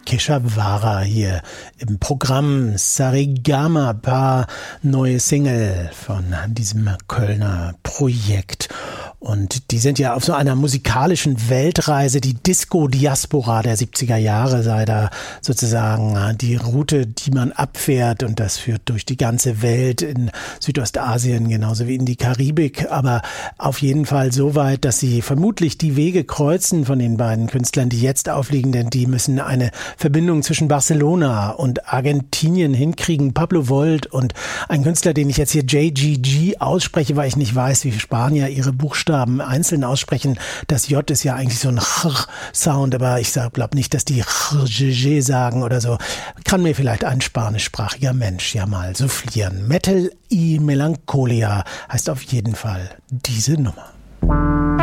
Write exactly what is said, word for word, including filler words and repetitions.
Keshavara hier im Programm. Saregama, paar neue Single von diesem Kölner Projekt. Und die sind ja auf so einer musikalischen Weltreise. Die Disco-Diaspora der siebziger Jahre sei da sozusagen die Route, die man abfährt. Und das führt durch die ganze Welt in Südostasien genauso wie in die Karibik. Aber auf jeden Fall so weit, dass sie vermutlich die Wege kreuzen von den beiden Künstlern, die jetzt aufliegen. Denn die müssen eine Verbindung zwischen Barcelona und Argentinien hinkriegen. Pablo Volt und ein Künstler, den ich jetzt hier J G G ausspreche, weil ich nicht weiß, wie Spanier ihre Buchstaben einzeln aussprechen. Das J ist ja eigentlich so ein Ch-Sound, aber ich glaube nicht, dass die Ch sagen oder so. Kann mir vielleicht ein spanischsprachiger Mensch ja mal soufflieren. Metal y Melancholia heißt auf jeden Fall diese Nummer.